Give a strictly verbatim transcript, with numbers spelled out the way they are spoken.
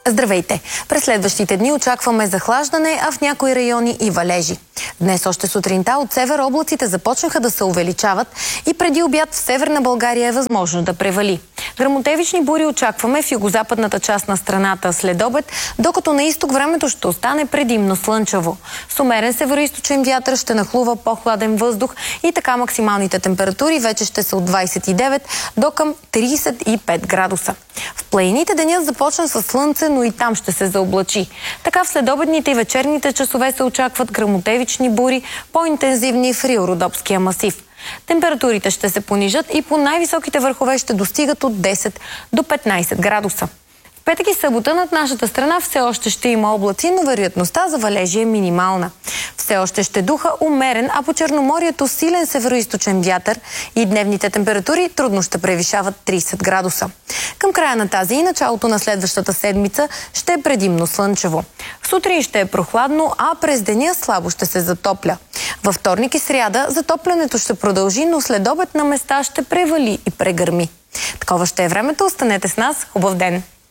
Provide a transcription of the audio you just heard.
Здравейте! През следващите дни очакваме захлаждане, а в някои райони и валежи. Днес още сутринта от север облаците започнаха да се увеличават и преди обяд в северна България е възможно да превали. Гръмотевични бури очакваме в югозападната част на страната след обед, докато на изток времето ще остане предимно слънчево. С умерен североизточен вятър ще нахлува по-хладен въздух и така максималните температури вече ще са от двадесет и девет до към тридесет и пет градуса. В планините денят започна с слънце, но и там ще се заоблачи. Така в следобедните и вечерните часове се очакват гръмотевични бури, по-интензивни в Рило-Родопския масив. Температурите ще се понижат и по най-високите върхове ще достигат от десет до петнадесет градуса. В петък и събота над нашата страна все още ще има облаци, но вероятността за валежи е минимална. Все още ще духа умерен, а по Черноморието силен североизточен вятър и дневните температури трудно ще превишават тридесет градуса. Към края на тази и началото на следващата седмица ще е предимно слънчево. Сутрин ще е прохладно, а през деня слабо ще се затопля. Във вторник и сряда затоплянето ще продължи, но след обед на места ще превали и прегърми. Такова ще е времето. Останете с нас. Хубав ден!